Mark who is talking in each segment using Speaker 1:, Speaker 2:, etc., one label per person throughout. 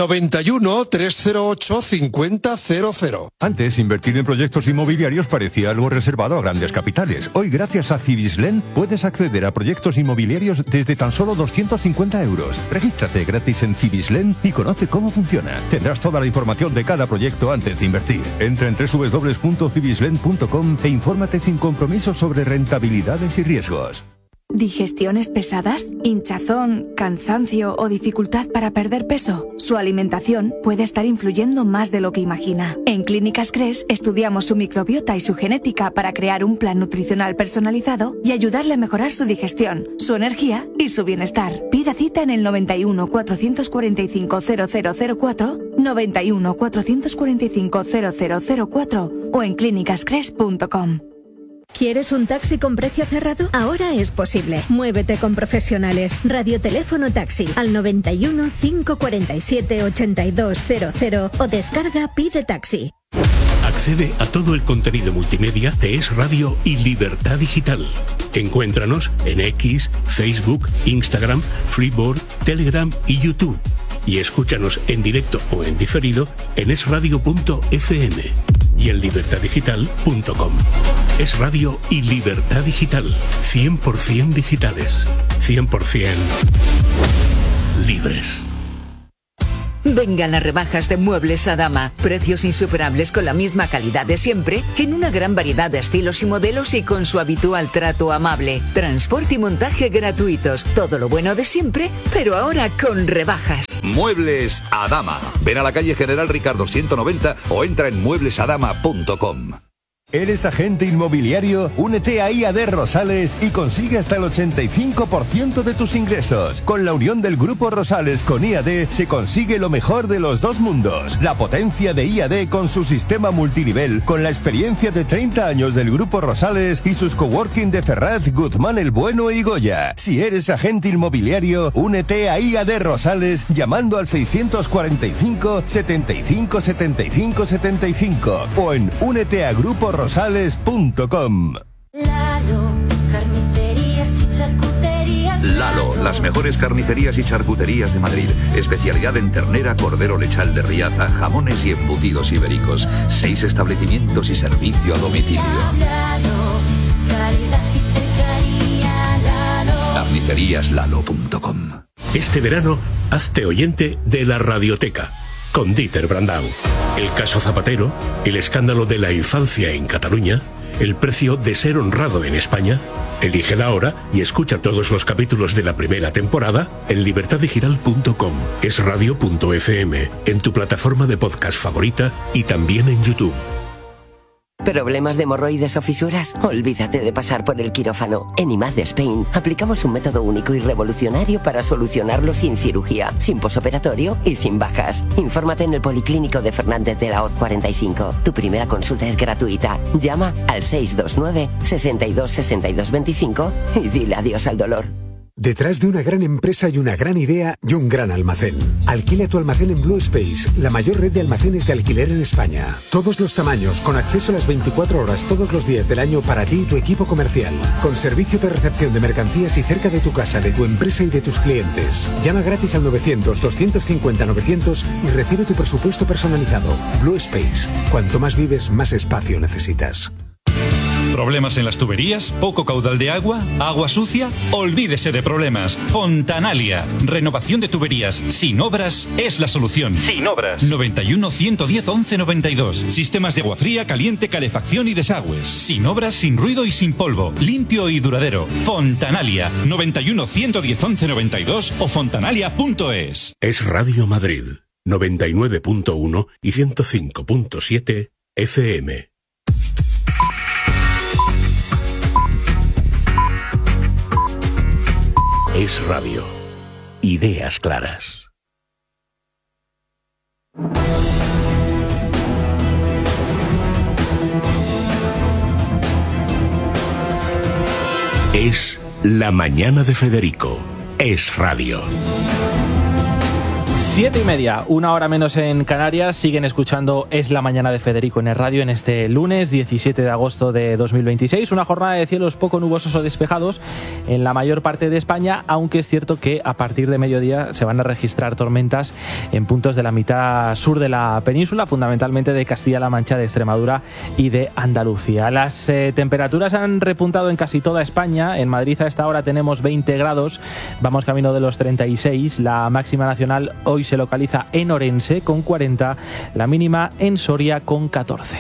Speaker 1: 91 308 5000.
Speaker 2: Antes, invertir en proyectos inmobiliarios parecía algo reservado a grandes capitales. Hoy, gracias a Cibislen, puedes acceder a proyectos inmobiliarios desde tan solo 250 euros. Regístrate gratis en Cibislen y conoce cómo funciona. Tendrás toda la información de cada proyecto antes de invertir. Entra en www.cibislen.com e infórmate sin compromiso sobre rentabilidades y riesgos.
Speaker 3: ¿Digestiones pesadas? ¿Hinchazón, cansancio o dificultad para perder peso? Su alimentación puede estar influyendo más de lo que imagina. En Clínicas Cres estudiamos su microbiota y su genética para crear un plan nutricional personalizado y ayudarle a mejorar su digestión, su energía y su bienestar. Pida cita en el 91 445 0004, 91 445 0004 o en clínicascres.com.
Speaker 4: ¿Quieres un taxi con precio cerrado? Ahora es posible. Muévete con profesionales. Radioteléfono taxi al 91 547 8200 o descarga Pide Taxi.
Speaker 5: Accede a todo el contenido multimedia de Es Radio y Libertad Digital. Encuéntranos en X, Facebook, Instagram, Freeboard, Telegram y YouTube. Y escúchanos en directo o en diferido en esradio.fm y en libertaddigital.com. Es Radio y Libertad Digital. 100% digitales. 100% libres.
Speaker 6: Vengan las rebajas de Muebles Adama. Precios insuperables con la misma calidad de siempre, en una gran variedad de estilos y modelos y con su habitual trato amable. Transporte y montaje gratuitos. Todo lo bueno de siempre, pero ahora con rebajas.
Speaker 7: Muebles Adama. Ven a la calle General Ricardo 190 o entra en mueblesadama.com.
Speaker 2: ¿Eres agente inmobiliario? Únete a IAD Rosales y consigue hasta el 85% de tus ingresos. Con la unión del Grupo Rosales con IAD se consigue lo mejor de los dos mundos. La potencia de IAD con su sistema multinivel, con la experiencia de 30 años del Grupo Rosales y sus coworking de Ferraz, Guzmán el Bueno y Goya. Si eres agente inmobiliario, únete a IAD Rosales llamando al 645 75 75 75 o en úneteagruporosales.com.
Speaker 8: Lalo, carnicerías y charcuterías.
Speaker 7: Lalo, las mejores carnicerías y charcuterías de Madrid. Especialidad en ternera, cordero lechal de Riaza, jamones y embutidos ibéricos. 6 establecimientos y servicio a domicilio.
Speaker 8: Lalo, calidad y cercanía. Lalo.
Speaker 7: Carniceríaslalo.com.
Speaker 5: Este verano, hazte oyente de la Radioteca con Dieter Brandau. El caso Zapatero, el escándalo de la infancia en Cataluña, el precio de ser honrado en España. Elige la hora y escucha todos los capítulos de la primera temporada en libertaddigital.com, esradio.fm, en tu plataforma de podcast favorita y también en YouTube.
Speaker 9: ¿Problemas de hemorroides o fisuras? Olvídate de pasar por el quirófano. En IMAD Spain aplicamos un método único y revolucionario para solucionarlo sin cirugía, sin posoperatorio y sin bajas. Infórmate en el Policlínico de Fernández de la Hoz 45. Tu primera consulta es gratuita. Llama al 629 62 62 25 y dile adiós al dolor.
Speaker 10: Detrás de una gran empresa hay una gran idea y un gran almacén. Alquila tu almacén en Blue Space, la mayor red de almacenes de alquiler en España. Todos los tamaños, con acceso a las 24 horas todos los días del año para ti y tu equipo comercial. Con servicio de recepción de mercancías y cerca de tu casa, de tu empresa y de tus clientes. Llama gratis al 900-250-900 y recibe tu presupuesto personalizado. Blue Space. Cuanto más vives, más espacio necesitas.
Speaker 11: ¿Problemas en las tuberías? ¿Poco caudal de agua? ¿Agua sucia? Olvídese de problemas. Fontanalia. Renovación de tuberías sin obras es la solución. Sin obras. 91 110 11 92. Sistemas de agua fría, caliente, calefacción y desagües. Sin obras, sin ruido y sin polvo. Limpio y duradero. Fontanalia. 91 110 11 92 o fontanalia.es.
Speaker 5: Es Radio Madrid. 99.1 y 105.7 FM. Es Radio. Ideas claras. Es La Mañana de Federico. Es Radio.
Speaker 12: 7:30, 1 hora menos en Canarias. Siguen escuchando Es la Mañana de Federico en el radio en este lunes 17 de agosto de 2026. Una jornada de cielos poco nubosos o despejados en la mayor parte de España, aunque es cierto que a partir de mediodía se van a registrar tormentas en puntos de la mitad sur de la península, fundamentalmente de Castilla-La Mancha, de Extremadura y de Andalucía. Las temperaturas han repuntado en casi toda España. En Madrid a esta hora tenemos 20 grados, vamos camino de los 36. La máxima nacional hoy se localiza en Orense con 40, la mínima en Soria con 14.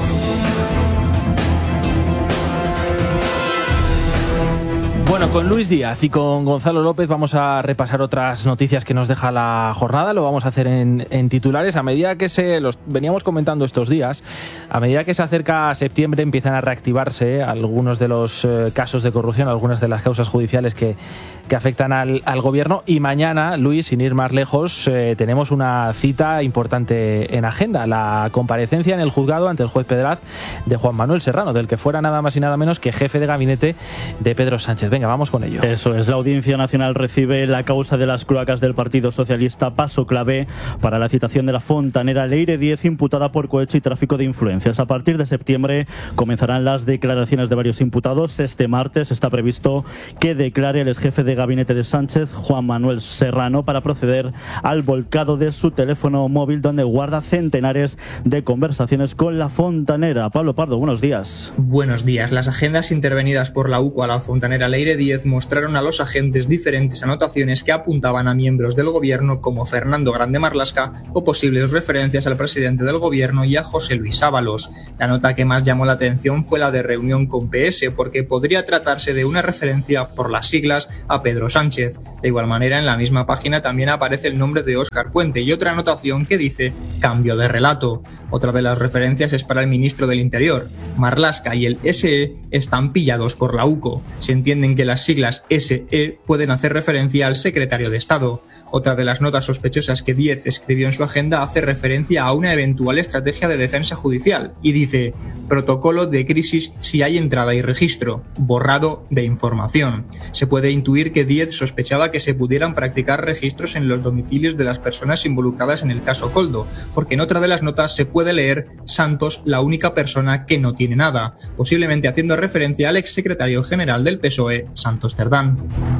Speaker 12: Bueno, con Luis Díaz y con Gonzalo López vamos a repasar otras noticias que nos deja la jornada. Lo vamos a hacer en titulares. A medida que los veníamos comentando estos días, a medida que se acerca a septiembre empiezan a reactivarse algunos de los casos de corrupción, algunas de las causas judiciales que afectan al gobierno. Y mañana, Luis, sin ir más lejos, tenemos una cita importante en agenda: la comparecencia en el juzgado ante el juez Pedraz de Juan Manuel Serrano, del que fuera nada más y nada menos que jefe de gabinete de Pedro Sánchez. Venga, vamos con ello.
Speaker 13: Eso es, la Audiencia Nacional recibe la causa de las cloacas del Partido Socialista, paso clave para la citación de la fontanera Leire Díez, imputada por cohecho y tráfico de influencias. A partir de septiembre comenzarán las declaraciones de varios imputados. Este martes está previsto que declare el exjefe de gabinete de Sánchez, Juan Manuel Serrano, para proceder al volcado de su teléfono móvil, donde guarda centenares de conversaciones con la fontanera. Pablo Pardo, buenos días.
Speaker 14: Buenos días. Las agendas intervenidas por la UCO a la fontanera Leire Díez mostraron a los agentes diferentes anotaciones que apuntaban a miembros del gobierno como Fernando Grande Marlaska o posibles referencias al presidente del gobierno y a José Luis Ábalos. La nota que más llamó la atención fue la de reunión con PS, porque podría tratarse de una referencia por las siglas a Pedro Sánchez. De igual manera, en la misma página también aparece el nombre de Óscar Puente y otra anotación que dice cambio de relato. Otra de las referencias es para el ministro del Interior. Marlaska y el SE están pillados por la UCO. Se entienden que las siglas SE pueden hacer referencia al secretario de Estado. Otra de las notas sospechosas que Díez escribió en su agenda hace referencia a una eventual estrategia de defensa judicial y dice: protocolo de crisis si hay entrada y registro, borrado de información. Se puede intuir que Díez sospechaba que se pudieran practicar registros en los domicilios de las personas involucradas en el caso Koldo, porque en otra de las notas se puede leer Santos, la única persona que no tiene nada, posiblemente haciendo referencia al exsecretario general del PSOE, Santos Cerdán.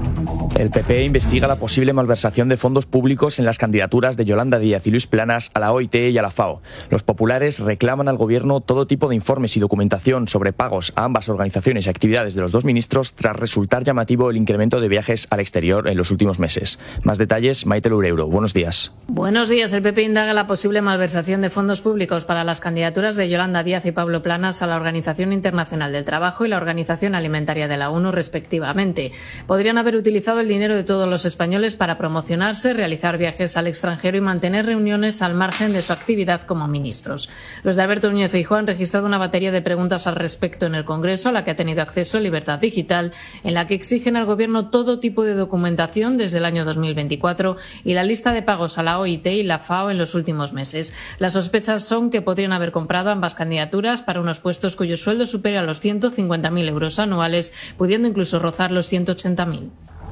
Speaker 15: El PP investiga la posible malversación de fondos públicos en las candidaturas de Yolanda Díaz y Luis Planas a la OIT y a la FAO. Los populares reclaman al gobierno todo tipo de informes y documentación sobre pagos a ambas organizaciones y actividades de los dos ministros, tras resultar llamativo el incremento de viajes al exterior en los últimos meses. Más detalles, Maite Loureiro. Buenos días.
Speaker 16: Buenos días. El PP indaga la posible malversación de fondos públicos para las candidaturas de Yolanda Díaz y Pablo Planas a la Organización Internacional del Trabajo y la Organización Alimentaria de la ONU, respectivamente. Podrían haber utilizado el dinero de todos los españoles para promocionarse, realizar viajes al extranjero y mantener reuniones al margen de su actividad como ministros. Los de Alberto Núñez Feijóo han registrado una batería de preguntas al respecto en el Congreso, a la que ha tenido acceso Libertad Digital, en la que exigen al Gobierno todo tipo de documentación desde el año 2024 y la lista de pagos a la OIT y la FAO en los últimos meses. Las sospechas son que podrían haber comprado ambas candidaturas para unos puestos cuyo sueldo supera los 150.000 euros anuales, pudiendo incluso rozar los 180.000.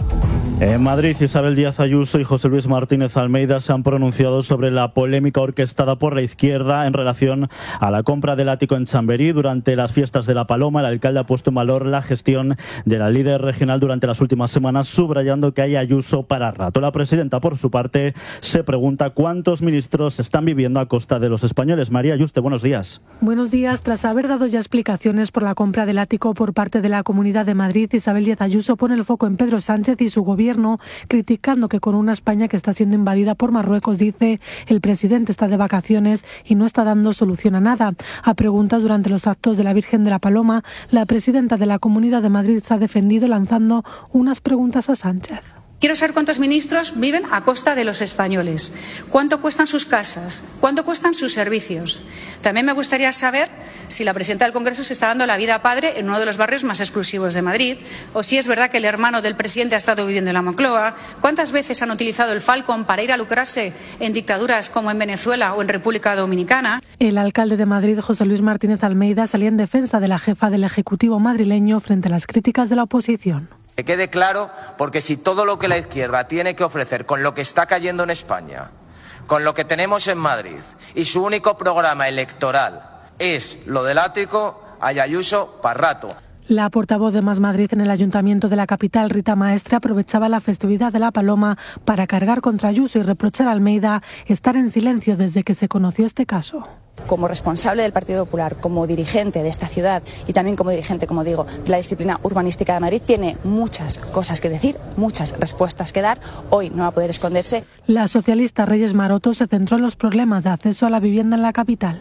Speaker 13: En Madrid, Isabel Díaz Ayuso y José Luis Martínez Almeida se han pronunciado sobre la polémica orquestada por la izquierda en relación a la compra del ático en Chamberí. Durante las fiestas de La Paloma, el alcalde ha puesto en valor la gestión de la líder regional durante las últimas semanas, subrayando que hay Ayuso para rato. La presidenta, por su parte, se pregunta cuántos ministros están viviendo a costa de los españoles. María Yuste, buenos días.
Speaker 17: Buenos días. Tras haber dado ya explicaciones por la compra del ático por parte de la Comunidad de Madrid, Isabel Díaz Ayuso pone el foco en Pedro Sánchez y su gobierno, criticando que con una España que está siendo invadida por Marruecos, dice, el presidente está de vacaciones y no está dando solución a nada. A preguntas durante los actos de la Virgen de la Paloma, la presidenta de la Comunidad de Madrid se ha defendido lanzando unas preguntas a Sánchez.
Speaker 18: Quiero saber cuántos ministros viven a costa de los españoles, cuánto cuestan sus casas, cuánto cuestan sus servicios. También me gustaría saber si la presidenta del Congreso se está dando la vida a padre en uno de los barrios más exclusivos de Madrid, o si es verdad que el hermano del presidente ha estado viviendo en la Moncloa, cuántas veces han utilizado el Falcon para ir a lucrarse en dictaduras como en Venezuela o en República Dominicana.
Speaker 17: El alcalde de Madrid, José Luis Martínez Almeida, salía en defensa de la jefa del Ejecutivo madrileño frente a las críticas de la oposición.
Speaker 19: Que quede claro, porque si todo lo que la izquierda tiene que ofrecer con lo que está cayendo en España con lo que tenemos en Madrid y su único programa electoral es lo del ático, hay Ayuso para rato.
Speaker 17: La portavoz de Más Madrid en el Ayuntamiento de la capital, Rita Maestre, aprovechaba la festividad de la Paloma para cargar contra Ayuso y reprochar a Almeida estar en silencio desde que se conoció este caso.
Speaker 20: Como responsable del Partido Popular, como dirigente de esta ciudad y también como dirigente, como digo, de la disciplina urbanística de Madrid, tiene muchas cosas que decir, muchas respuestas que dar. Hoy no va a poder esconderse.
Speaker 17: La socialista Reyes Maroto se centró en los problemas de acceso a la vivienda en la capital.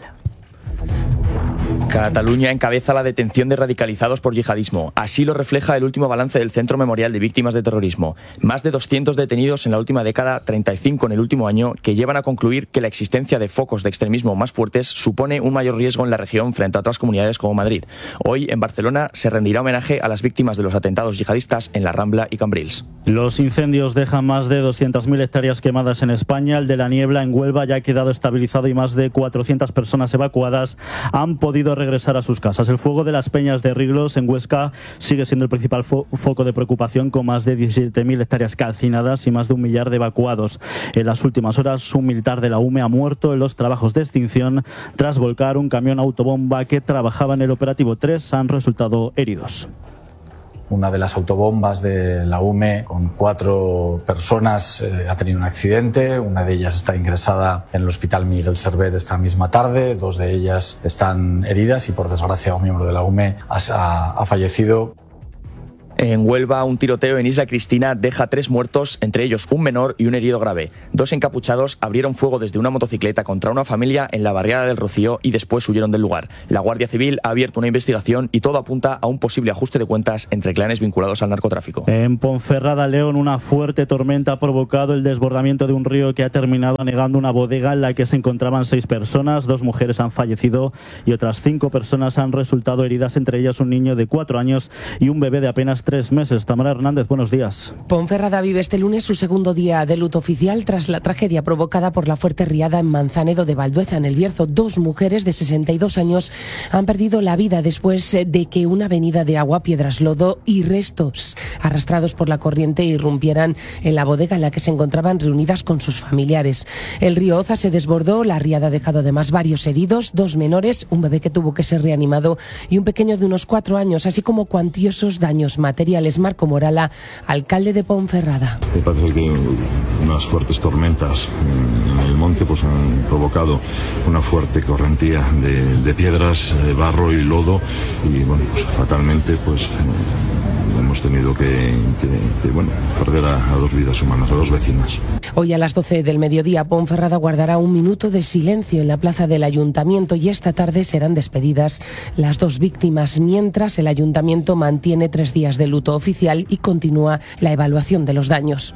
Speaker 15: Cataluña encabeza la detención de radicalizados por yihadismo. Así lo refleja el último balance del Centro Memorial de Víctimas de Terrorismo. Más de 200 detenidos en la última década, 35 en el último año, que llevan a concluir que la existencia de focos de extremismo más fuertes supone un mayor riesgo en la región frente a otras comunidades como Madrid. Hoy, en Barcelona, se rendirá homenaje a las víctimas de los atentados yihadistas en La Rambla y Cambrils.
Speaker 13: Los incendios dejan más de 200.000 hectáreas quemadas en España. El de la Niebla, en Huelva, ya ha quedado estabilizado y más de 400 personas evacuadas han podido regresar a sus casas. El fuego de las Peñas de Riglos, en Huesca, sigue siendo el principal foco de preocupación, con más de 17.000 hectáreas calcinadas y más de 1 millar de evacuados. En las últimas horas, un militar de la UME ha muerto en los trabajos de extinción tras volcar un camión autobomba que trabajaba en el operativo. 3 han resultado heridos.
Speaker 21: Una de las autobombas de la UME con 4 personas ha tenido un accidente. Una de ellas está ingresada en el Hospital Miguel Servet esta misma tarde. 2 de ellas están heridas y, por desgracia, un miembro de la UME ha fallecido.
Speaker 15: En Huelva, un tiroteo en Isla Cristina deja 3 muertos, entre ellos un menor y un herido grave. 2 encapuchados abrieron fuego desde una motocicleta contra una familia en la barriada del Rocío y después huyeron del lugar. La Guardia Civil ha abierto una investigación y todo apunta a un posible ajuste de cuentas entre clanes vinculados al narcotráfico.
Speaker 13: En Ponferrada, León, una fuerte tormenta ha provocado el desbordamiento de un río que ha terminado anegando una bodega en la que se encontraban 6 personas. 2 mujeres han fallecido y otras 5 personas han resultado heridas, entre ellas un niño de 4 años y un bebé de apenas 3 meses. Tamara Hernández, buenos días.
Speaker 22: Ponferrada vive este lunes su segundo día de luto oficial tras la tragedia provocada por la fuerte riada en Manzanedo de Valdueza, en el Bierzo. 2 mujeres de 62 años han perdido la vida después de que una avenida de agua, piedras, lodo y restos arrastrados por la corriente irrumpieran en la bodega en la que se encontraban reunidas con sus familiares. El río Oza se desbordó, la riada ha dejado además varios heridos, 2 menores, un bebé que tuvo que ser reanimado y un pequeño de unos 4 años, así como cuantiosos daños materiales. Marco Morala, alcalde de Ponferrada.
Speaker 23: Me parece que unas fuertes tormentas en el monte pues han provocado una fuerte correntía de piedras, barro y lodo y bueno, pues fatalmente pues hemos tenido que perder a 2 vidas humanas, a 2 vecinas.
Speaker 22: Hoy a las 12 del mediodía, Ponferrada guardará un minuto de silencio en la plaza del Ayuntamiento y esta tarde serán despedidas las 2 víctimas, mientras el Ayuntamiento mantiene 3 días de luto oficial y continúa la evaluación de los daños.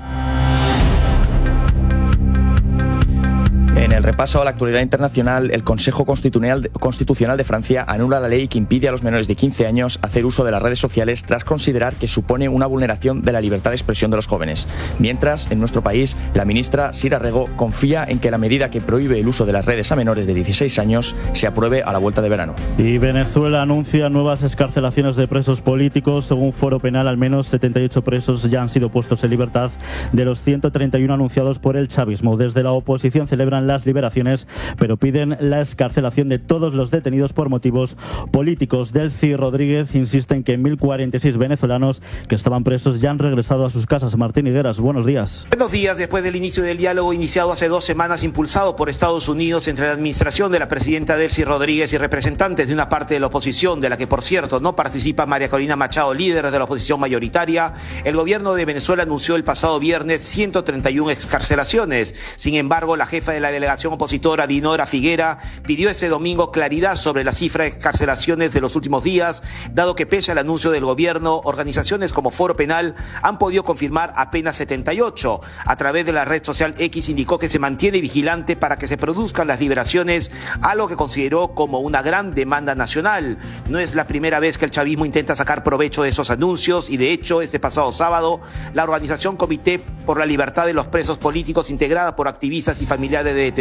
Speaker 15: En el repaso a la actualidad internacional, el Consejo Constitucional de Francia anula la ley que impide a los menores de 15 años hacer uso de las redes sociales tras considerar que supone una vulneración de la libertad de expresión de los jóvenes. Mientras, en nuestro país, la ministra Sira Rego confía en que la medida que prohíbe el uso de las redes a menores de 16 años se apruebe a la vuelta de verano.
Speaker 13: Y Venezuela anuncia nuevas excarcelaciones de presos políticos. Según Foro Penal, al menos 78 presos ya han sido puestos en libertad de los 131 anunciados por el chavismo. Desde la oposición celebran las liberaciones, pero piden la excarcelación de todos los detenidos por motivos políticos. Delcy Rodríguez insiste en que 1.046 venezolanos que estaban presos ya han regresado a sus casas. Martín Higueras, buenos días.
Speaker 24: Buenos días. Después del inicio del diálogo iniciado hace 2 semanas, impulsado por Estados Unidos entre la administración de la presidenta Delcy Rodríguez y representantes de una parte de la oposición, de la que por cierto no participa María Corina Machado, líder de la oposición mayoritaria, el gobierno de Venezuela anunció el pasado viernes 131 excarcelaciones. Sin embargo, la jefa de la delegación opositora, Dinora Figuera, pidió este domingo claridad sobre la cifra de excarcelaciones de los últimos días, dado que pese al anuncio del gobierno, organizaciones como Foro Penal han podido confirmar apenas 78. A través de la red social X indicó que se mantiene vigilante para que se produzcan las liberaciones, algo que consideró como una gran demanda nacional. No es la primera vez que el chavismo intenta sacar provecho de esos anuncios y de hecho este pasado sábado la organización Comité por la Libertad de los Presos Políticos, integrada por activistas y familiares de detenidos,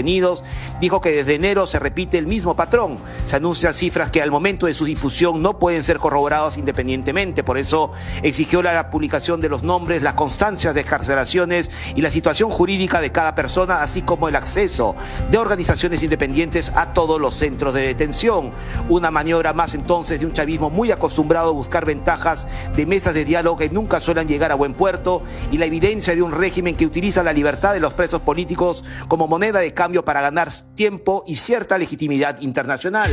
Speaker 24: Unidos, dijo que desde enero se repite el mismo patrón. Se anuncian cifras que al momento de su difusión no pueden ser corroboradas independientemente. Por eso exigió la publicación de los nombres, las constancias de excarcelaciones y la situación jurídica de cada persona, así como el acceso de organizaciones independientes a todos los centros de detención. Una maniobra más entonces de un chavismo muy acostumbrado a buscar ventajas de mesas de diálogo que nunca suelen llegar a buen puerto, y la evidencia de un régimen que utiliza la libertad de los presos políticos como moneda de cambio para ganar tiempo y cierta legitimidad internacional.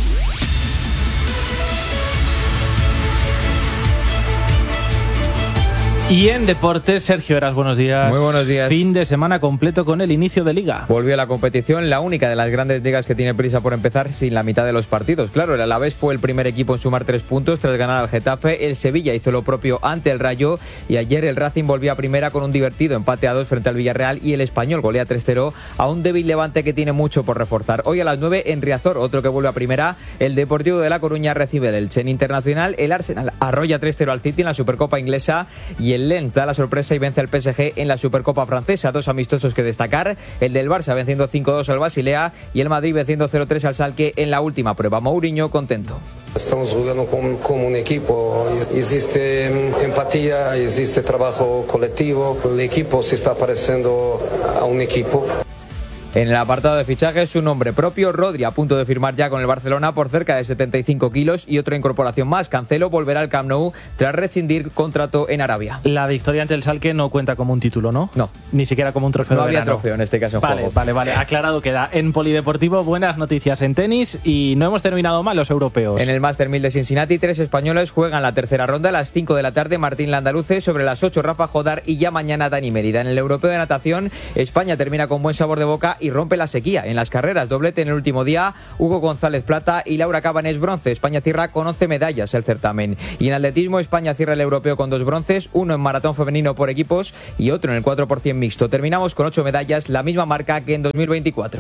Speaker 12: Y en deportes, Sergio Eras, buenos días.
Speaker 1: Muy buenos días.
Speaker 12: Fin de semana completo con el inicio de Liga.
Speaker 1: Volvió a la competición, la única de las grandes ligas que tiene prisa por empezar sin la mitad de los partidos. Claro, el Alavés fue el primer equipo en sumar 3 puntos tras ganar al Getafe. El Sevilla hizo lo propio ante el Rayo y ayer el Racing volvió a primera con un divertido empate a 2 frente al Villarreal, y el Español golea 3-0 a un débil Levante que tiene mucho por reforzar. Hoy a las 9 en Riazor, otro que vuelve a primera, el Deportivo de La Coruña recibe el Elche. En internacional, el Arsenal arrolla 3-0 al City en la Supercopa inglesa, y el Lens da la sorpresa y vence al PSG en la Supercopa francesa. 2 amistosos que destacar: el del Barça venciendo 5-2 al Basilea y el Madrid venciendo 0-3 al Schalke en la última prueba. Mourinho contento.
Speaker 3: Estamos jugando como un equipo, existe empatía, existe trabajo colectivo, el equipo se está pareciendo a un equipo.
Speaker 1: En el apartado de fichajes, su nombre propio, Rodri, a punto de firmar ya con el Barcelona por cerca de 75 kilos, y otra incorporación más, Cancelo volverá al Camp Nou tras rescindir contrato en Arabia.
Speaker 12: La victoria ante el Schalke no cuenta como un título, ¿no?
Speaker 1: No.
Speaker 12: Ni siquiera como un trofeo.
Speaker 1: No
Speaker 12: de
Speaker 1: había
Speaker 12: verano.
Speaker 1: trofeo en este caso en juego.
Speaker 12: Vale, aclarado queda. En polideportivo, buenas noticias en tenis, y no hemos terminado mal los europeos.
Speaker 1: En el Master 1000 de Cincinnati, 3 españoles juegan la tercera ronda a las 5 de la tarde, Martín Landaluce, sobre las 8 Rafa Jodar, y ya mañana Dani Mérida. En el europeo de natación, España termina con buen sabor de boca y rompe la sequía. En las carreras, doblete en el último día, Hugo González plata y Laura Cabanés bronce. España cierra con 11 medallas el certamen. Y en atletismo, España cierra el europeo con 2 bronces, uno en maratón femenino por equipos y otro en el 4% mixto. Terminamos con 8 medallas, la misma marca que en 2024.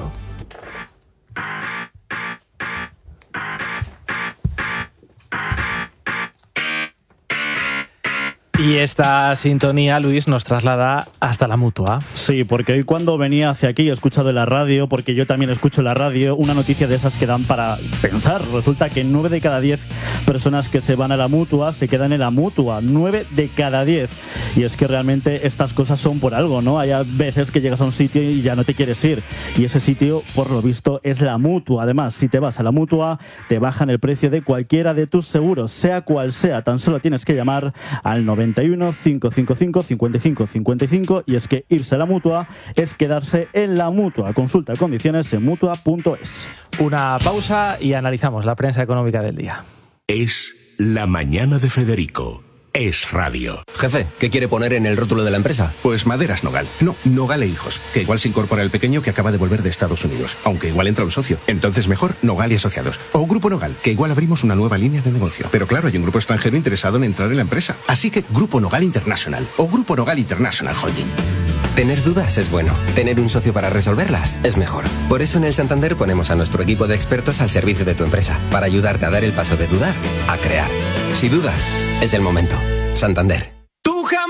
Speaker 12: Y esta sintonía, Luis, nos traslada hasta la Mutua.
Speaker 13: Sí, porque hoy cuando venía hacia aquí he escuchado en la radio, porque yo también escucho la radio, una noticia de esas que dan para pensar. Resulta que 9 de cada 10 personas que se van a la Mutua se quedan en la Mutua. 9 de cada 10. Y es que realmente estas cosas son por algo, ¿no? Hay veces que llegas a un sitio y ya no te quieres ir. Y ese sitio, por lo visto, es la Mutua. Además, si te vas a la Mutua, te bajan el precio de cualquiera de tus seguros, sea cual sea. Tan solo tienes que llamar al 91 555 55 55, y es que irse a la Mutua es quedarse en la Mutua. Consulta condiciones en mutua.es.
Speaker 12: Una pausa y analizamos la prensa económica del día.
Speaker 5: Es La Mañana de Federico. Es radio.
Speaker 4: Jefe, ¿qué quiere poner en el rótulo de la empresa?
Speaker 6: Pues Maderas Nogal. No, Nogal e Hijos. Que igual se incorpora el pequeño que acaba de volver de Estados Unidos. Aunque igual entra un socio. Entonces mejor Nogal y Asociados. O Grupo Nogal, que igual abrimos una nueva línea de negocio. Pero claro, hay un grupo extranjero interesado en entrar en la empresa. Así que Grupo Nogal International. O Grupo Nogal International Holding.
Speaker 4: Tener dudas es bueno. Tener un socio para resolverlas es mejor. Por eso en el Santander ponemos a nuestro equipo de expertos al servicio de tu empresa. Para ayudarte a dar el paso de dudar a crear. Si dudas, es el momento. Santander.